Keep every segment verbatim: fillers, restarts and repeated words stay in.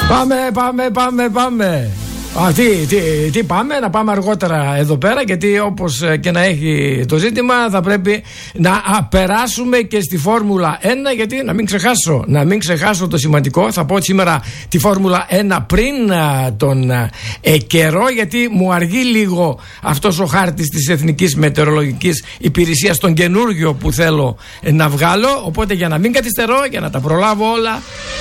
Πάμε, πάμε, πάμε, πάμε. Α, τι, τι, τι πάμε, να πάμε αργότερα εδώ πέρα, γιατί όπως και να έχει το ζήτημα θα πρέπει να α, περάσουμε και στη Φόρμουλα ένα, γιατί να μην ξεχάσω, να μην ξεχάσω το σημαντικό, θα πω σήμερα τη Φόρμουλα ένα πριν α, τον α, ε, καιρό, γιατί μου αργεί λίγο αυτός ο χάρτης της Εθνικής Μετεωρολογικής Υπηρεσίας, τον καινούργιο που θέλω ε, να βγάλω, οπότε για να μην καθυστερώ, για να τα προλάβω όλα.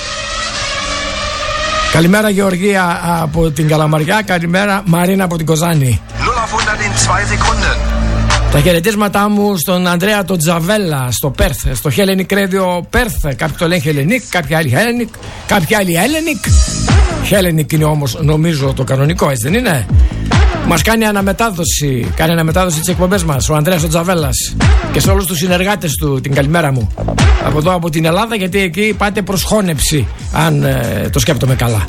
Καλημέρα Γεωργία από την Καλαμαριά, καλημέρα Μαρίνα από την Κοζάνη. Τα χαιρετίσματά μου στον Ανδρέα τον Τζαβέλα στο Πέρθ, στο Hellenic Radio Πέρθ. Κάποιοι το λένε Hellenic, κάποιοι άλλοι Hellenic, κάποιοι άλλοι Hellenic. Hellenic είναι όμως νομίζω το κανονικό, έτσι δεν είναι? Μας κάνει αναμετάδοση, κάνει αναμετάδοση τις εκπομπές μας ο Ανδρέας ο Τζαβέλας, και σε όλους τους συνεργάτες του την καλημέρα μου από εδώ από την Ελλάδα, γιατί εκεί πάτε προς χώνεψη, αν ε, το σκέπτομαι καλά.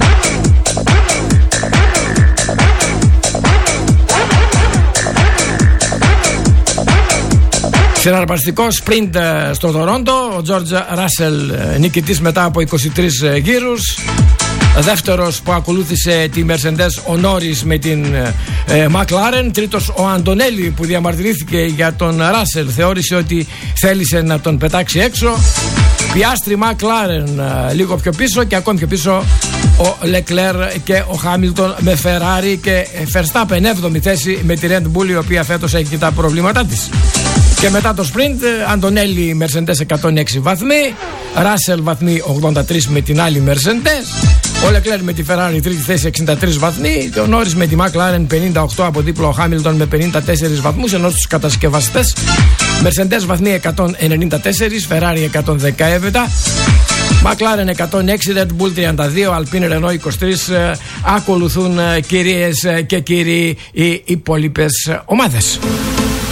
Συναρπαστικό sprint στο Τορόντο, ο Τζόρτζ Ράσελ νικητής μετά από είκοσι τρεις γύρους. Δεύτερος που ακολούθησε τη Mercedes ο Νόρις με την ε, McLaren. Τρίτος ο Αντωνέλη που διαμαρτυρήθηκε για τον Ράσελ, θεώρησε ότι θέλησε να τον πετάξει έξω. Πιάστρι McLaren ε, λίγο πιο πίσω, και ακόμη πιο πίσω ο Λεκλέρ και ο Χάμιλτον με Ferrari, και Verstappen έβδομη θέση με τη Red Bull, η οποία φέτος έχει και τα προβλήματά της. Και μετά το sprint, Αντωνέλη Mercedes εκατόν έξι βαθμοί, Ράσελ βαθμοί ογδόντα τρεις με την άλλη Mercedes, ο Λεκλέρ με τη Ferrari τρίτη θέση εξήντα τρεις βαθμοί, και ο Νόρις με τη McLaren πενήντα οκτώ, από δίπλα ο Χάμιλτον με πενήντα τέσσερις βαθμούς, ενώ στους κατασκευαστές Mercedes βαθμοί εκατόν ενενήντα τέσσερα, Ferrari εκατόν δεκαεπτά, McLaren εκατόν έξι, Red Bull τριάντα δύο, Alpine Renault είκοσι τρεις. ε, ακολουθούν ε, κυρίες ε, και κύριοι οι υπόλοιπες ομάδες.